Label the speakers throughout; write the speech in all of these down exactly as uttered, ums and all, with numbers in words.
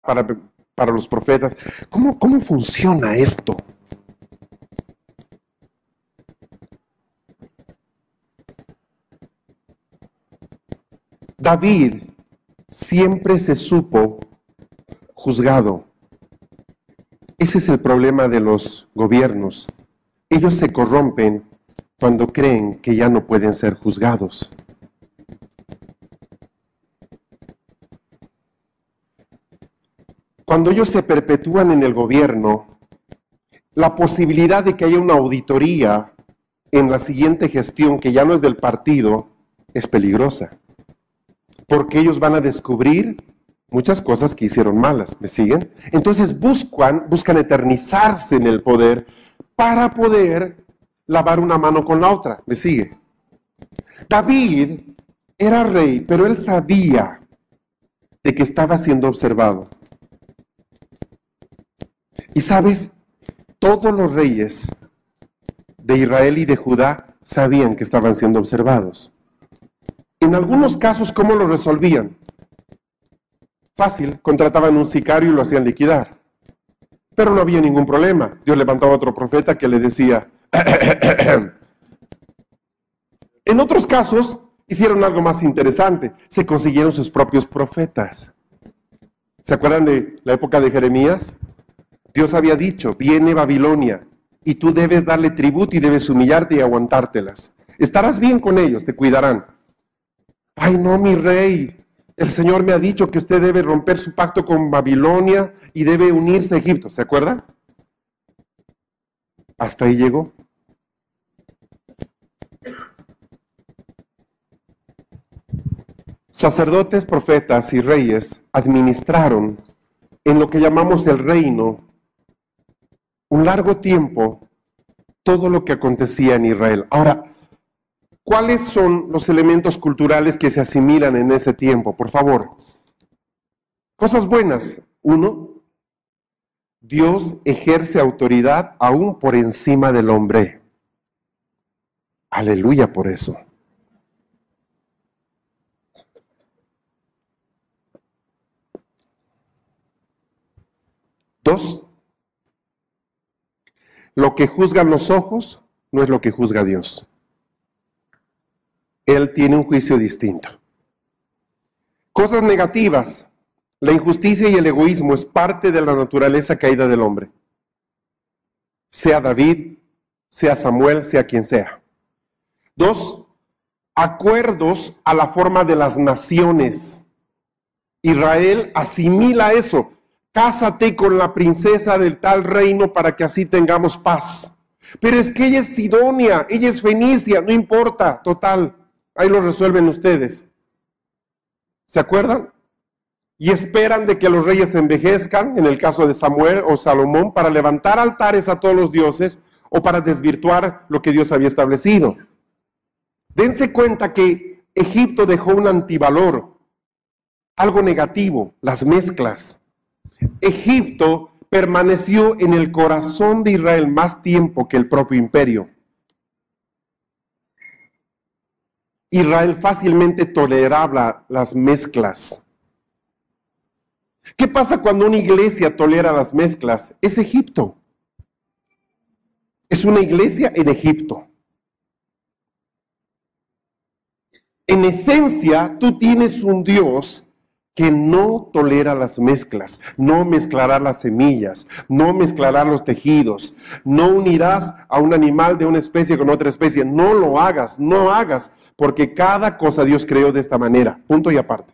Speaker 1: para, para los profetas. ¿Cómo, cómo funciona esto? David siempre se supo juzgado. Ese es el problema de los gobiernos. Ellos se corrompen cuando creen que ya no pueden ser juzgados. Cuando ellos se perpetúan en el gobierno, la posibilidad de que haya una auditoría en la siguiente gestión, que ya no es del partido, es peligrosa. Porque ellos van a descubrir muchas cosas que hicieron malas, ¿me siguen? Entonces buscan, buscan eternizarse en el poder para poder lavar una mano con la otra, ¿me sigue? David era rey, pero él sabía de que estaba siendo observado. Y sabes, todos los reyes de Israel y de Judá sabían que estaban siendo observados. En algunos casos, ¿cómo lo resolvían? Fácil, contrataban un sicario y lo hacían liquidar. Pero no había ningún problema. Dios levantaba a otro profeta que le decía. En otros casos, hicieron algo más interesante. Se consiguieron sus propios profetas. ¿Se acuerdan de la época de Jeremías? Dios había dicho, viene Babilonia, y tú debes darle tributo y debes humillarte y aguantártelas. Estarás bien con ellos, te cuidarán. Ay, no, mi rey. El Señor me ha dicho que usted debe romper su pacto con Babilonia y debe unirse a Egipto. ¿Se acuerdan? Hasta ahí llegó. Sacerdotes, profetas y reyes administraron en lo que llamamos el reino un largo tiempo todo lo que acontecía en Israel. Ahora, ¿cuáles son los elementos culturales que se asimilan en ese tiempo? Por favor. Cosas buenas. Uno, Dios ejerce autoridad aún por encima del hombre. Aleluya por eso. Dos, lo que juzgan los ojos no es lo que juzga Dios. Él tiene un juicio distinto. Cosas negativas. La injusticia y el egoísmo es parte de la naturaleza caída del hombre. Sea David, sea Samuel, sea quien sea. Dos, acuerdos a la forma de las naciones. Israel asimila eso. Cásate con la princesa del tal reino para que así tengamos paz. Pero es que ella es Sidonia, ella es Fenicia, no importa, total. Ahí lo resuelven ustedes. ¿Se acuerdan? Y esperan de que los reyes envejezcan, en el caso de Samuel o Salomón, para levantar altares a todos los dioses o para desvirtuar lo que Dios había establecido. Dense cuenta que Egipto dejó un antivalor, algo negativo, las mezclas. Egipto permaneció en el corazón de Israel más tiempo que el propio imperio. Israel fácilmente toleraba las mezclas. ¿Qué pasa cuando una iglesia tolera las mezclas? Es Egipto. Es una iglesia en Egipto. En esencia, tú tienes un Dios que no tolera las mezclas, no mezclará las semillas, no mezclará los tejidos, no unirás a un animal de una especie con otra especie, no lo hagas, no hagas, porque cada cosa Dios creó de esta manera, punto y aparte.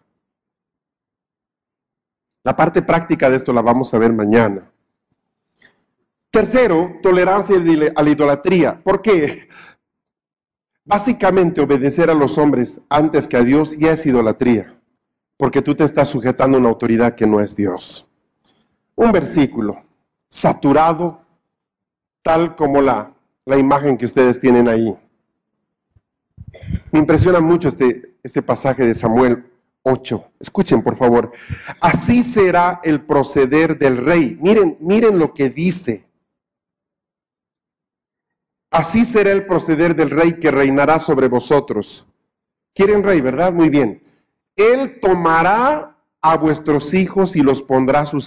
Speaker 1: La parte práctica de esto la vamos a ver mañana. Tercero, tolerancia a la idolatría. ¿Por qué? Básicamente obedecer a los hombres antes que a Dios ya es idolatría. Porque tú te estás sujetando a una autoridad que no es Dios. Un versículo saturado, tal como la, la imagen que ustedes tienen ahí. Me impresiona mucho este, este pasaje de Samuel ocho. Escuchen, por favor. Así será el proceder del rey. Miren, miren lo que dice. Así será el proceder del rey que reinará sobre vosotros. ¿Quieren rey, verdad? Muy bien. Él tomará a vuestros hijos y los pondrá a sus